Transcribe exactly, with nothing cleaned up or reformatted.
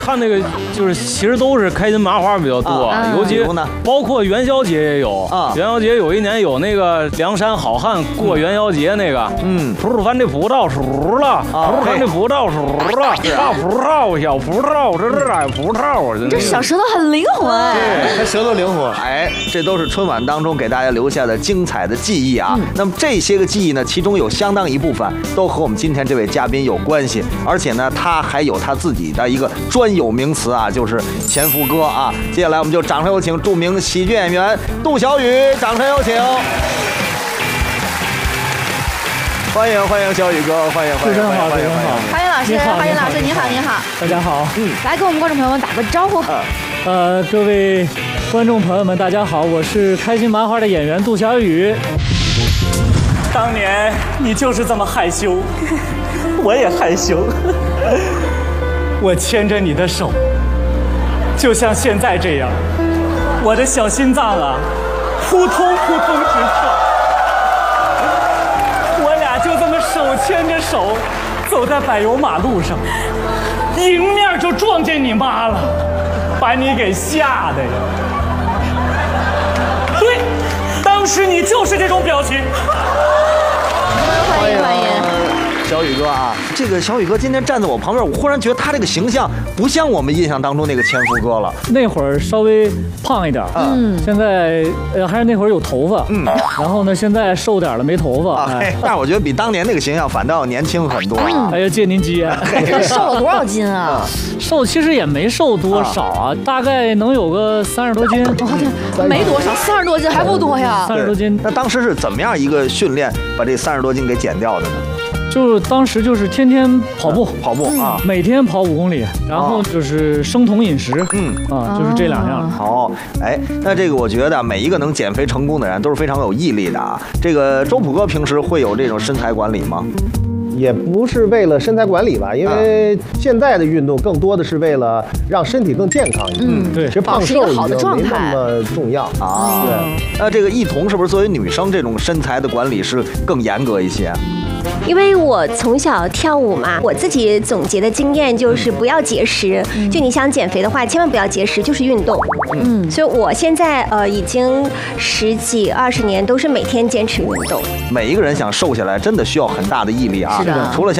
看那个就是其实都是开心麻花比较多， 啊、 尤其包括元宵节也有啊。元宵节有一年有那个梁山好汉过元宵节那个，嗯，葡萄的葡萄熟了，葡萄的葡萄熟了，大葡萄小葡萄这是矮葡萄， 这小舌头很灵活哎， 对，还舌头灵活， 哎，这都是春晚当中给大家留下的精彩的记忆啊。嗯、那么这些个记忆呢，其中有相当一部分都和我们今天这位嘉宾有关系，而且呢，他还有他自己的一个专有名词啊，就是前夫哥啊。接下来我们就掌声有请著名喜剧演员杜小宇，掌声有请。欢迎欢迎小宇哥，欢迎欢迎， 主持人好，主持人好， 欢迎老师，欢迎老师，你好你好， 大家好， 嗯，来跟我们观众朋友们打个招呼。 呃，各位观众朋友们，大家好，我是开心麻花的演员杜小宇。当年你就是这么害羞，我也害羞。我牵着你的手，就像现在这样，我的小心脏啊，扑通扑通直跳。我俩就这么手牵着手，走在柏油马路上，迎面就撞见你妈了，把你给吓的呀！对，当时你就是这种表情。 欢迎欢迎。 小宇哥啊，这个小宇哥今天站在我旁边，我忽然觉得他这个形象不像我们印象当中那个前夫哥了。 那会儿稍微胖一点，嗯，现在呃还是那会儿有头发，嗯，然后呢现在瘦点了没头发， 啊，哎、但是我觉得比当年那个形象反倒要年轻很多、啊。 哎呀，借您吉言。 这瘦了多少斤啊？ 瘦其实也没瘦多少啊，大概能有个三十多斤。 哦，没多少，三十多斤还不多呀？ 三十多斤。 那当时是怎么样一个训练，把这三十多斤给减掉的呢？ 就当时就是天天跑步， 嗯、跑步啊， 每天跑五公里，然后就是生酮饮食，嗯啊，就是这两样。 好，哎，那这个我觉得每一个能减肥成功的人都是非常有毅力的啊。这个周普哥平时会有这种身材管理吗？ 也不是为了身材管理吧，因为现在的运动更多的是为了让身体更健康一点。 嗯，对， 其实胖瘦已经没那么重要啊。对，那这个一彤是不是作为女生这种身材的管理是更严格一些？ 因为我从小跳舞嘛，我自己总结的经验就是不要节食。嗯、就你想减肥的话，千万不要节食，就是运动。嗯，所以我现在呃已经十几二十年都是每天坚持运动。 每一个人想瘦下来，真的需要很大的毅力啊。 是的， 除了像